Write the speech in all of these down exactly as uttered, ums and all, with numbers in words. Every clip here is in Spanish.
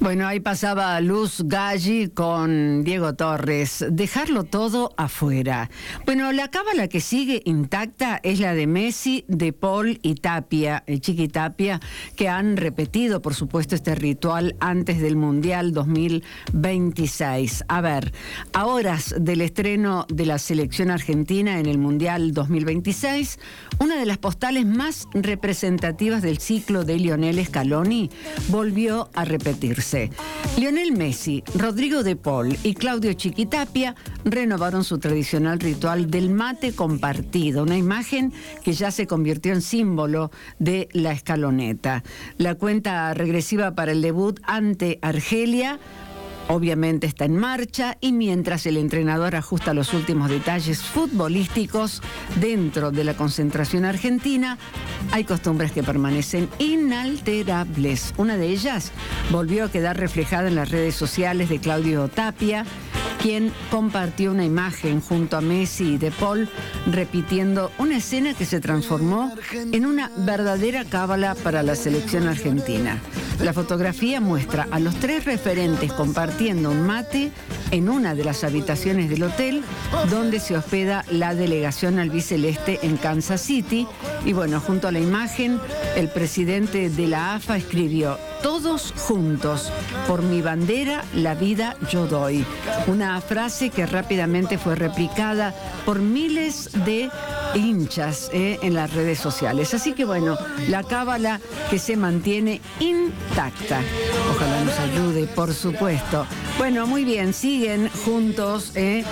Bueno, ahí pasaba Luz Galli con Diego Torres. Dejarlo todo afuera. Bueno, la cábala que sigue intacta es la de Messi, De Paul y Tapia, el Chiqui Tapia, que han repetido, por supuesto, este ritual antes del Mundial dos mil veintiséis. A ver, a horas del estreno de la selección argentina en el Mundial dos mil veintiséis, una de las postales más representativas del ciclo de Lionel Scaloni volvió a repetirse. Lionel Messi, Rodrigo De Paul y Claudio Chiqui Tapia renovaron su tradicional ritual del mate compartido, una imagen que ya se convirtió en símbolo de la escaloneta. La cuenta regresiva para el debut ante Argelia obviamente está en marcha, y mientras el entrenador ajusta los últimos detalles futbolísticos dentro de la concentración argentina, hay costumbres que permanecen inalterables. Una de ellas volvió a quedar reflejada en las redes sociales de Claudio Tapia, quien compartió una imagen junto a Messi y De Paul, repitiendo una escena que se transformó en una verdadera cábala para la selección argentina. La fotografía muestra a los tres referentes compartiendo un mate en una de las habitaciones del hotel donde se hospeda la delegación albiceleste en Kansas City. Y bueno, junto a la imagen, el presidente de la A F A escribió: "Todos juntos, por mi bandera, la vida yo doy". Una frase que rápidamente fue replicada por miles de hinchas eh, en las redes sociales. Así que bueno, la cábala que se mantiene intacta. Ojalá nos ayude, por supuesto. Bueno, muy bien, siguen juntos eh,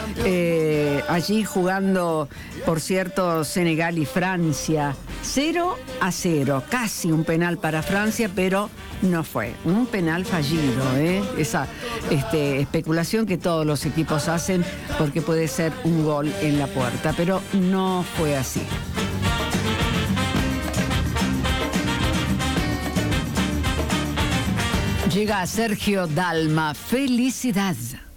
eh, allí jugando, por cierto, Senegal y Francia. cero a cero, casi un penal para Francia, pero no fue. Un penal fallido, ¿eh? Esa este, especulación que todos los equipos hacen porque puede ser un gol en la puerta, pero no fue así. Llega Sergio Dalma. Felicidad.